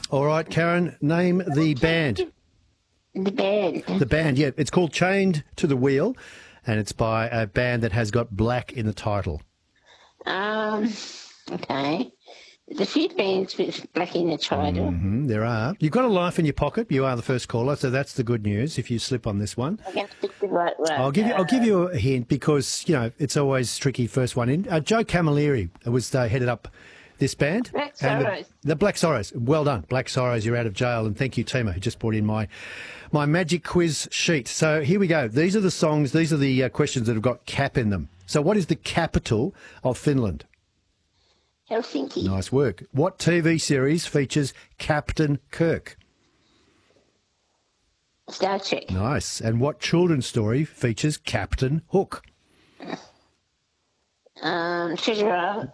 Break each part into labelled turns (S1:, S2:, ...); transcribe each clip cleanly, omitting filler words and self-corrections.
S1: All right, Karen, name the band.
S2: The band.
S1: The band, yeah. It's called Chained to the Wheel, and it's by a band that has got black in the title.
S2: Okay. There's a few bands with black in the title.
S1: There are. You've got a life in your pocket. You are the first caller, so that's the good news if you slip on this one.
S2: I'm going to pick the right one.
S1: I'll give you a hint because, it's always tricky first one in. Joe Camilleri was headed up this band.
S2: Black
S1: And
S2: Sorrows.
S1: The Black Sorrows. Well done. Black Sorrows, you're out of jail. And thank you, Tima, who just brought in my magic quiz sheet. So here we go. These are the songs, these are the questions that have got cap in them. So what is the capital of Finland?
S2: Helsinki.
S1: Nice work. What TV series features Captain Kirk?
S2: Star Trek.
S1: Nice. And what children's story features Captain Hook?
S2: Treasure Island.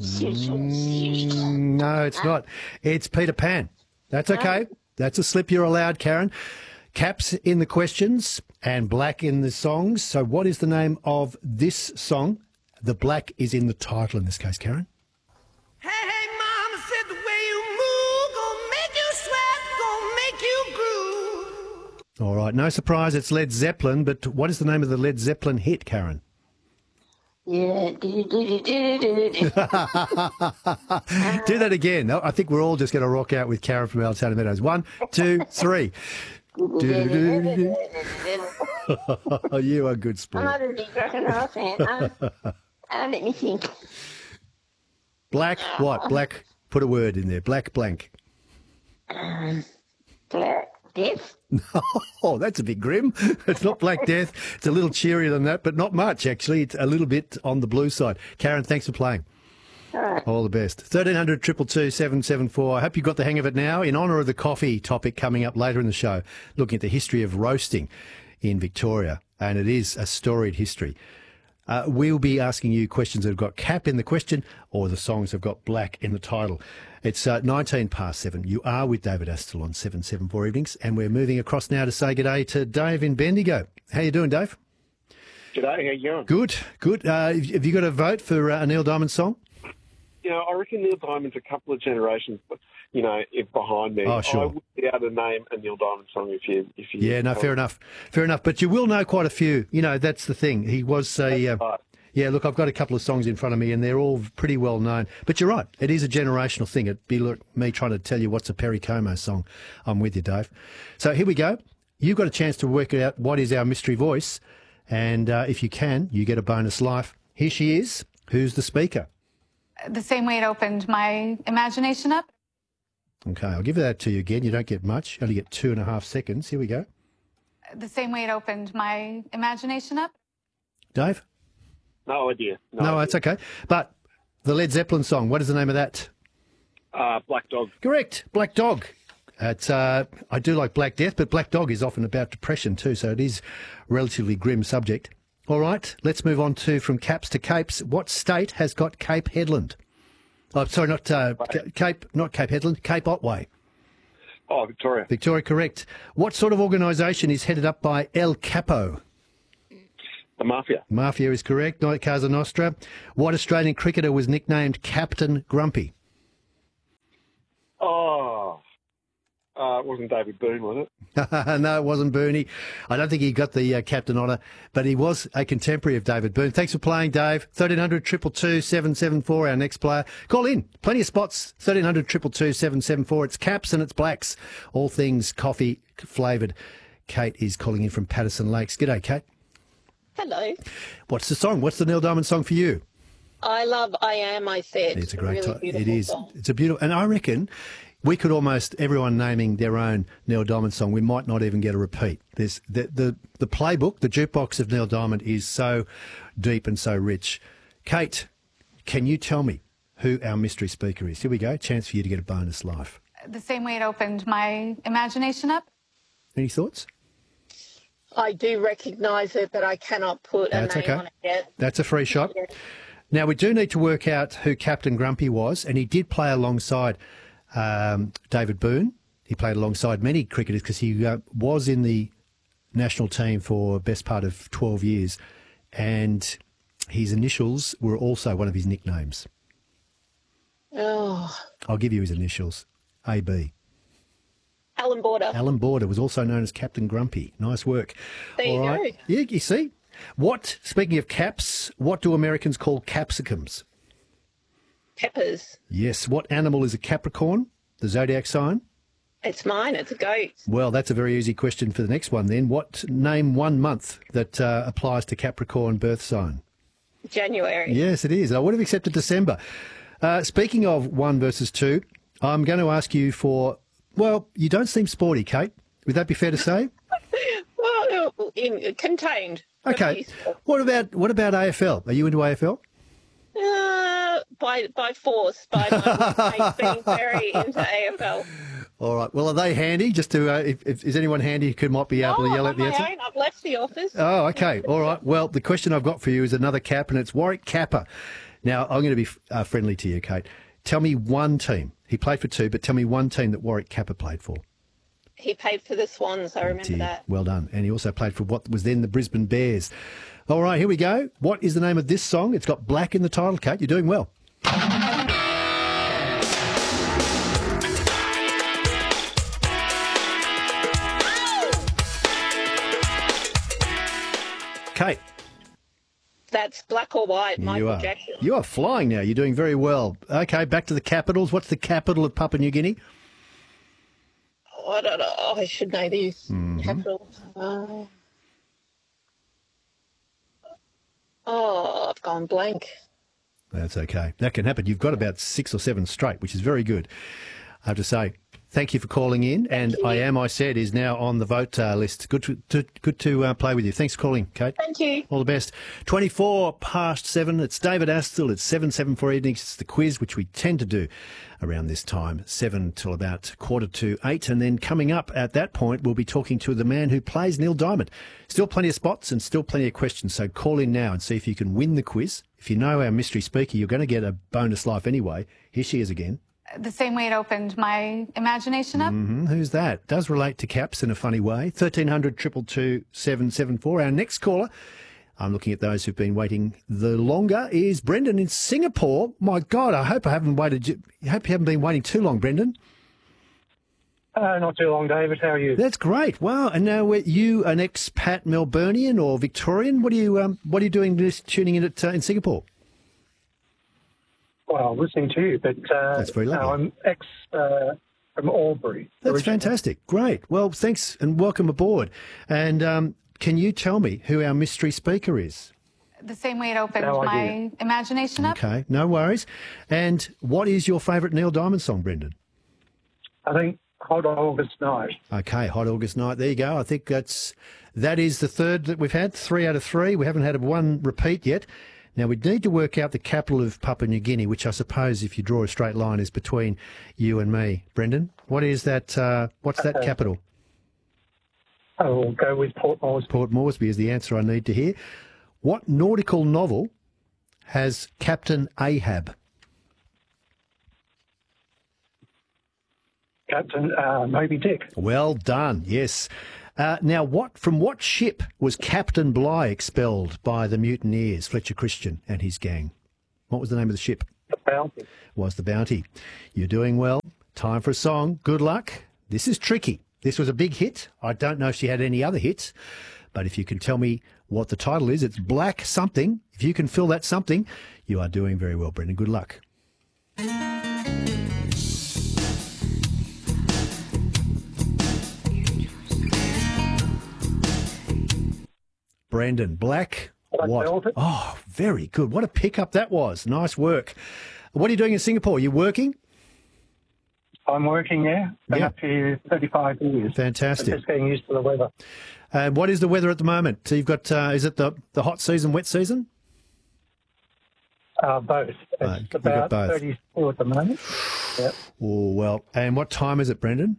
S1: No, it's not. It's Peter Pan. That's okay. That's a slip you're allowed, Karen. Caps in the questions and black in the songs. So what is the name of this song? The black is in the title in this case, Karen.
S3: Hey, mama said the way you move, gonna make you sweat, gonna make you groove.
S1: All right. No surprise, it's Led Zeppelin. But what is the name of the Led Zeppelin hit, Karen?
S2: Yeah.
S1: Do that again. I think we're all just going to rock out with Karen from Altona Meadows. 1, 2, 3. You are good sport.
S2: I'm not a big rock and roll fan. Let me think.
S1: Black what? Black, put a word in there. Black blank.
S2: Black Death.
S1: Oh, that's a bit grim. It's not Black Death. It's a little cheerier than that, but not much, actually. It's a little bit on the blue side. Karen, thanks for playing.
S2: All right.
S1: All the best. 1300 222 774. I hope you got the hang of it now. In honour of the coffee topic coming up later in the show, looking at the history of roasting in Victoria, and it is a storied history. We'll be asking you questions that have got cap in the question or the songs have got black in the title. It's 19 past 7. You are with David Astle on 774 Evenings, and we're moving across now to say good day to Dave in Bendigo. How you doing, Dave?
S4: G'day, how you going?
S1: Good, good. Have you got a vote for a Neil Diamond song?
S4: I reckon Neil Diamond's a couple of generations, behind me.
S1: Oh, sure.
S4: I would be able to name a Neil Diamond song if you.
S1: Yeah, no, fair enough. Fair enough. But you will know quite a few. That's the thing. He was a.
S4: Right.
S1: Yeah, look, I've got a couple of songs in front of me, and they're all pretty well known. But you're right. It is a generational thing. It'd be like me trying to tell you what's a Perry Como song. I'm with you, Dave. So here we go. You've got a chance to work out what is our mystery voice. And if you can, you get a bonus life. Here she is. Who's the speaker?
S5: The same way it opened my imagination up.
S1: Okay, I'll give that to you again. You don't get much. You only get 2.5 seconds. Here we go.
S5: The same way it opened my imagination up.
S1: Dave?
S4: No idea.
S1: No, that's okay. But the Led Zeppelin song, what is the name of that?
S4: Black Dog.
S1: Correct, Black Dog. It's, I do like Black Death, but Black Dog is often about depression too, so it is a relatively grim subject. All right, let's move on to from caps to capes. What state has got Cape Headland? Oh, sorry, not Cape Headland, Cape Otway.
S4: Oh, Victoria.
S1: Victoria, correct. What sort of organisation is headed up by El Capo?
S4: The Mafia.
S1: Mafia is correct. Casa Nostra. What Australian cricketer was nicknamed Captain Grumpy?
S4: It wasn't David Boone, was it?
S1: No, it wasn't Booney. I don't think he got the captain honour, but he was a contemporary of David Boone. Thanks for playing, Dave. 1300 222 774, our next player. Call in. Plenty of spots. 1300 222 774. It's caps and it's blacks. All things coffee flavoured. Kate is calling in from Patterson Lakes. G'day, Kate.
S6: Hello.
S1: What's the song? What's the Neil Diamond song for you?
S6: I love I Am, I Said.
S1: It's a great
S6: really
S1: It is.
S6: Song.
S1: It's a beautiful, and I reckon we could almost, everyone naming their own Neil Diamond song, we might not even get a repeat. There's the playbook, the jukebox of Neil Diamond is so deep and so rich. Kate, can you tell me who our mystery speaker is? Here we go. Chance for you to get a bonus life.
S5: The same way it opened my imagination up.
S1: Any thoughts?
S6: I do recognise it, but I cannot put
S1: That's
S6: a name
S1: okay.
S6: on it yet.
S1: That's a free shot.
S6: Yeah.
S1: Now, we do need to work out who Captain Grumpy was, and he did play alongside David Boone. He played alongside many cricketers because he was in the national team for the best part of 12 years, and his initials were also one of his nicknames.
S6: Oh,
S1: I'll give you his initials, AB.
S6: Alan Border.
S1: Alan Border was also known as Captain Grumpy. Nice work.
S6: There you go.
S1: Yeah, you see. Speaking of caps, what do Americans call capsicums?
S6: Peppers.
S1: Yes. What animal is a Capricorn, the zodiac sign?
S6: It's mine. It's a goat.
S1: Well, that's a very easy question for the next one then. Name 1 month that applies to Capricorn birth sign?
S6: January.
S1: Yes, it is. I would have accepted December. Speaking of 1 versus 2, I'm going to ask you for, well, you don't seem sporty, Kate. Would that be fair to say?
S6: Well, contained.
S1: Okay. What about AFL? Are you into AFL?
S6: By force, by my mates being very into AFL.
S1: All right. Well, are they handy? Just to, if is anyone handy who might be able to yell at the answer?
S6: I've left the office.
S1: Oh, okay. All right. Well, the question I've got for you is another cap, and it's Warwick Capper. Now, I'm going to be friendly to you, Kate. Tell me one team. He played for 2, but tell me one team that Warwick Capper played for.
S6: He played for the Swans, I remember that.
S1: Well done. And he also played for what was then the Brisbane Bears. All right, here we go. What is the name of this song? It's got black in the title, Kate. You're doing well. Kate.
S6: That's Black or White, Michael Jackson.
S1: You are flying now. You're doing very well. Okay, back to the capitals. What's the capital of Papua New Guinea?
S6: Oh, I don't know. Oh, I should know these. Capital. I've gone blank.
S1: That's okay. That can happen. You've got about 6 or 7 straight, which is very good. I have to say, thank you for calling in. And I Said is now on the vote list. Good to play with you. Thanks for calling, Kate.
S6: Thank you.
S1: All the best. 7:24. It's David Astle. It's 7:74 evenings. It's the quiz, which we tend to do around this time, 7 till about 7:45. And then coming up at that point, we'll be talking to the man who plays Neil Diamond. Still plenty of spots and still plenty of questions. So call in now and see if you can win the quiz. If you know our mystery speaker, you're going to get a bonus life anyway. Here she is again.
S5: The same way it opened my imagination up.
S1: Who's that? Does relate to caps in a funny way. 1300 222 774. Our next caller, I'm looking at those who've been waiting the longer, is Brendan in Singapore. My God, I hope you haven't been waiting too long, Brendan.
S7: Not too long, David. How are you?
S1: That's great. Wow. And now, were you an expat Melburnian or Victorian? What are you doing tuning in in Singapore?
S7: Well, listening to you, but
S1: that's very lovely.
S7: I'm from Albury.
S1: That's
S7: originally.
S1: fantastic. Great. Well, thanks and welcome aboard. And can you tell me who our mystery speaker is?
S5: The same way it opened
S7: No
S5: my
S7: idea.
S5: imagination up.
S1: Okay, no worries. And what is your favourite Neil Diamond song, Brendan?
S7: I think Hot August Night.
S1: Okay, Hot August Night. There you go. I think that is the third that we've had. 3 out of 3. We haven't had one repeat yet. Now, we need to work out the capital of Papua New Guinea, which I suppose, if you draw a straight line, is between you and me. Brendan, what is that? What's that capital?
S7: I will go with Port Moresby.
S1: Port Moresby is the answer I need to hear. What nautical novel has Captain Ahab?
S7: Captain Moby Dick.
S1: Well done, yes. Now, from what ship was Captain Bligh expelled by the mutineers, Fletcher Christian and his gang? What was the name of the ship?
S7: The Bounty.
S1: Was the Bounty. You're doing well. Time for a song. Good luck. This is tricky. This was a big hit. I don't know if she had any other hits, but if you can tell me what the title is, it's Black Something. If you can fill that something, you are doing very well, Brendan. Good luck. Brendan, Black What? Oh, very good. What a pickup that was. Nice work. What are you doing in Singapore? Are you working?
S7: I'm working there. Been up here 35 years.
S1: Fantastic.
S7: Just getting used to the weather.
S1: What is the weather at the moment? So you've got, is it the hot season, wet season?
S7: Both. It's about
S1: both.
S7: 34 at the moment. Yep.
S1: Oh, well. And what time is it, Brendan?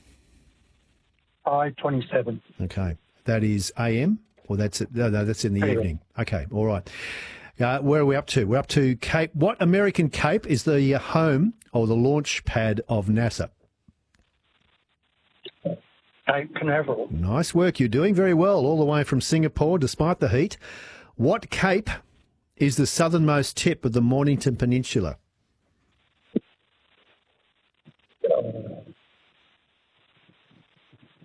S7: 5:27.
S1: Okay. That is AM? Or that's it? No, that's in the
S7: AM.
S1: evening. Okay. All right. Where are we up to? We're up to Cape. What American Cape is the home or the launch pad of NASA?
S7: Cape Canaveral.
S1: Nice work. You're doing very well all the way from Singapore despite the heat. What cape is the southernmost tip of the Mornington Peninsula?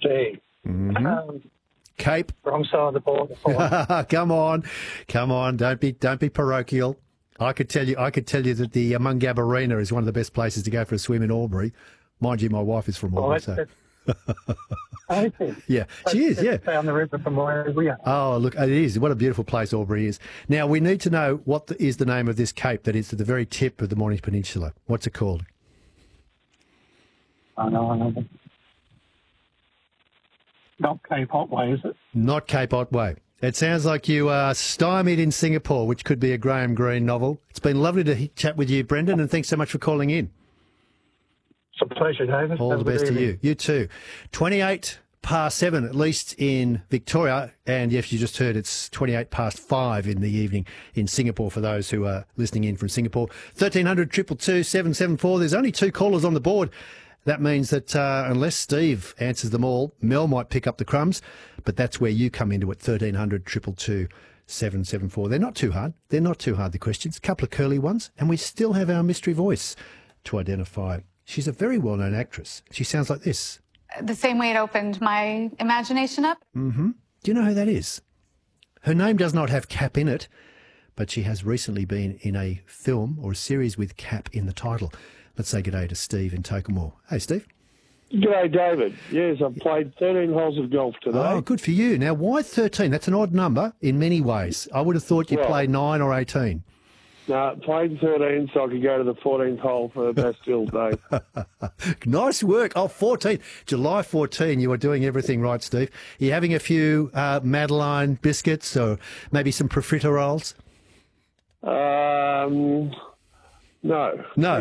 S7: Gee.
S1: Cape.
S7: Wrong side of the border.
S1: Come on. Don't be parochial. I could tell you that the Mungab Arena is one of the best places to go for a swim in Albury. Mind you, my wife is from Albury, so. Yeah, she is, yeah.
S7: Down the river from where we are.
S1: Oh, look, it is. What a beautiful place Albury is. Now, we need to know what is the name of this cape that is at the very tip of the Mornington Peninsula. What's it called?
S7: I know. Not Cape Otway, is it?
S1: Not Cape Otway. It sounds like you are stymied in Singapore, which could be a Graham Greene novel. It's been lovely to chat with you, Brendan, and thanks so much for calling in.
S7: It's a pleasure, David.
S1: All the best to you. You too. 7:28, at least in Victoria. And yes, you just heard it's 5:28 in the evening in Singapore for those who are listening in from Singapore. 1300 222 774. There's only 2 callers on the board. That means that unless Steve answers them all, Mel might pick up the crumbs. But that's where you come into it, 1300 222 774. They're not too hard. The questions. A couple of curly ones. And we still have our mystery voice to identify. She's a very well-known actress. She sounds like this.
S5: The same way it opened my imagination up.
S1: Do you know who that is? Her name does not have Cap in it, but she has recently been in a film or a series with Cap in the title. Let's say good day to Steve in Tokemore. Hey, Steve.
S8: G'day, David. Yes, I've played 13 holes of golf today.
S1: Oh, good for you. Now, why 13? That's an odd number in many ways. I would have thought you'd play 9 or 18.
S8: No, played 13 so I could go to the 14th hole for Bastille Day.
S1: Nice work. Oh, 14. July 14, you are doing everything right, Steve. Are you having a few Madeleine biscuits or maybe some profiteroles?
S8: No.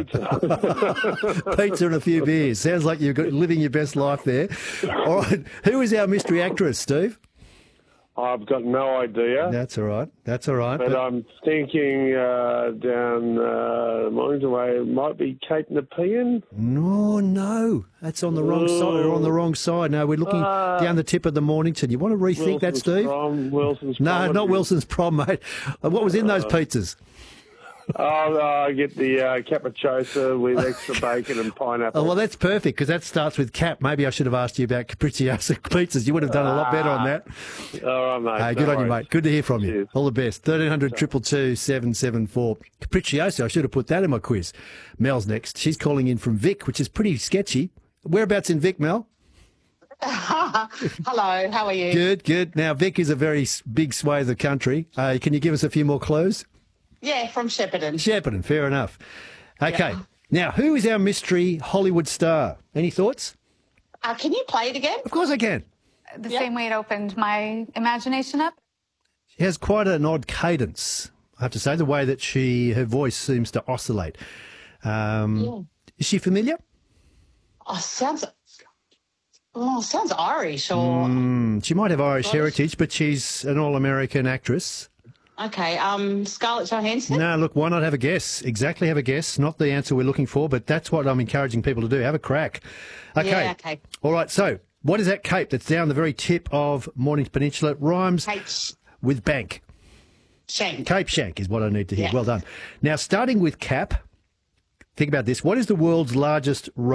S1: Pizza and a few beers. Sounds like you're living your best life there. All right. Who is our mystery actress, Steve?
S8: I've got no idea.
S1: That's all right.
S8: But I'm thinking down Mornington Way, it might be Kate Nepean.
S1: No. That's on the wrong side. We're on the wrong side. No, we're looking down the tip of the Mornington. You want to rethink that, Steve?
S8: Wilson's Prom.
S1: No, not Wilson's Prom, mate. What was in those pizzas?
S8: I get the capricciosa with extra bacon and pineapple.
S1: Oh, well, that's perfect because that starts with Cap. Maybe I should have asked you about capricciosa pizzas. You would have done a lot better on that.
S8: All right, mate.
S1: Good on you, mate. Good to hear from you.
S8: Cheers.
S1: All the best. 1300 222 774. Capricciosa, I should have put that in my quiz. Mel's next. She's calling in from Vic, which is pretty sketchy. Whereabouts in Vic, Mel?
S6: Hello, how are you?
S1: Good. Now, Vic is a very big swathe of country. Can you give us a few more clues?
S6: Yeah, from Shepparton.
S1: Shepparton, fair enough. Okay.
S6: Yeah.
S1: Now, who is our mystery Hollywood star? Any thoughts?
S6: Can you play it again?
S1: Of course I can.
S5: The same way it opened my imagination up.
S1: She has quite an odd cadence, I have to say, the way that her voice seems to oscillate. Is she familiar?
S6: Sounds Irish or...
S1: She might have Irish heritage, but she's an all-American actress.
S6: Okay, Scarlett Johansson?
S1: No, look, why not have a guess? Exactly have a guess. Not the answer we're looking for, but that's what I'm encouraging people to do. Have a crack. Okay.
S6: Yeah, okay.
S1: All right, so what is that cape that's down the very tip of Mornington Peninsula? It rhymes with bank.
S6: Shank.
S1: Cape Shank is what I need to hear.
S6: Yeah.
S1: Well done. Now, starting with Cap, think about this. What is the world's largest